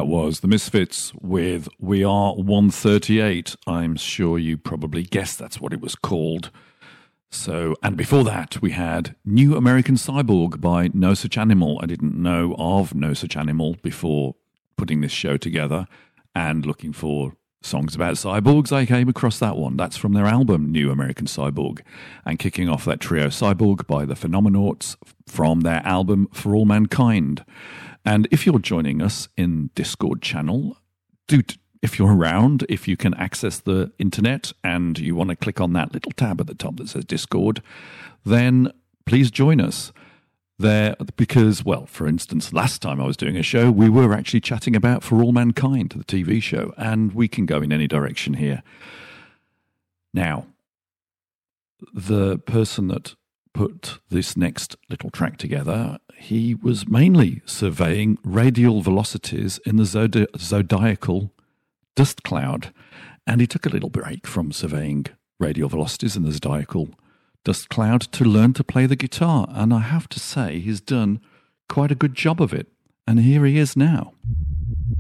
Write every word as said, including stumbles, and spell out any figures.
That was The Misfits with We Are one thirty-eight. I'm sure you probably guessed that's what it was called. So, and before that, we had New American Cyborg by No Such Animal. I didn't know of No Such Animal before putting this show together and looking for songs about cyborgs. I came across that one. That's from their album New American Cyborg. And kicking off that trio, Cyborg by the Phenomenauts from their album For All Mankind. And if you're joining us in Discord channel, do t- if you're around, if you can access the internet and you want to click on that little tab at the top that says Discord, then please join us there because, well, for instance, last time I was doing a show, we were actually chatting about For All Mankind, the T V show, and we can go in any direction here. Now, the person that put this next little track together, he was mainly surveying radial velocities in the zodi- zodiacal dust cloud, and he took a little break from surveying radial velocities in the zodiacal dust cloud to learn to play the guitar, and I have to say he's done quite a good job of it, and here he is now.